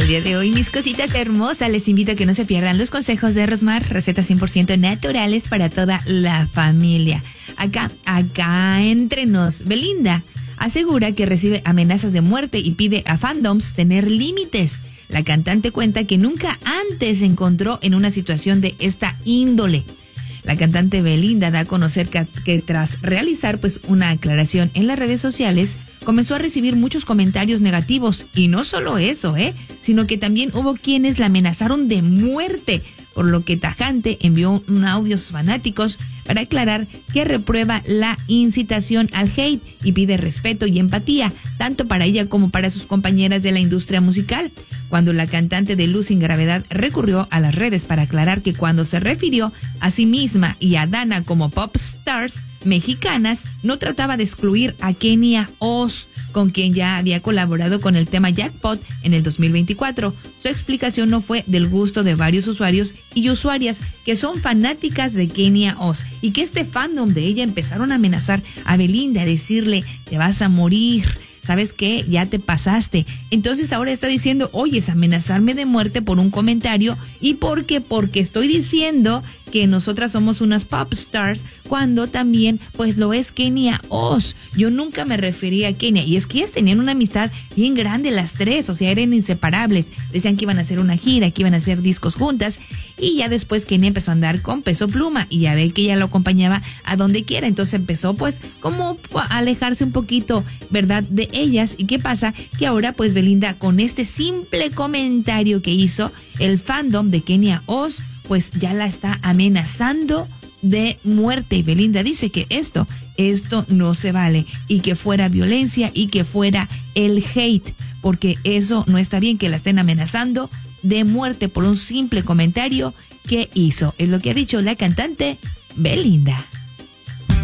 el día de hoy, mis cositas hermosas. Les invito a que no se pierdan los consejos de Rosmar, recetas 100% naturales para toda la familia. Acá entre nos, Belinda asegura que recibe amenazas de muerte y pide a fandoms tener límites. La cantante cuenta que nunca antes se encontró en una situación de esta índole. La cantante Belinda da a conocer que tras realizar una aclaración en las redes sociales, comenzó a recibir muchos comentarios negativos. Y no solo eso, sino que también hubo quienes la amenazaron de muerte, por lo que tajante envió un audio a sus fanáticos para aclarar que reprueba la incitación al hate y pide respeto y empatía, tanto para ella como para sus compañeras de la industria musical. Cuando la cantante de Luz sin Gravedad recurrió a las redes para aclarar que cuando se refirió a sí misma y a Dana como pop stars mexicanas, no trataba de excluir a Kenia Oz, con quien ya había colaborado con el tema Jackpot en el 2024. Su explicación no fue del gusto de varios usuarios y usuarias que son fanáticas de Kenia Oz y que este fandom de ella empezaron a amenazar a Belinda, a decirle, te vas a morir. ¿Sabes qué? Ya te pasaste. Entonces ahora está diciendo, oye, es amenazarme de muerte por un comentario. ¿Y por qué? Porque estoy diciendo que nosotras somos unas pop stars, cuando también lo es Kenia Oz. Yo nunca me refería a Kenia, y es que ellas tenían una amistad bien grande las tres, o sea, eran inseparables. Decían que iban a hacer una gira, que iban a hacer discos juntas, y ya después Kenia empezó a andar con Peso Pluma, y ya ve que ella lo acompañaba a donde quiera. Entonces empezó como a alejarse un poquito, ¿verdad?, de ellas. ¿Y qué pasa? Que ahora Belinda, con este simple comentario que hizo, el fandom de Kenia Oz ya la está amenazando de muerte. Y Belinda dice que esto no se vale, y que fuera violencia y que fuera el hate, porque eso no está bien, que la estén amenazando de muerte por un simple comentario que hizo. Es lo que ha dicho la cantante Belinda.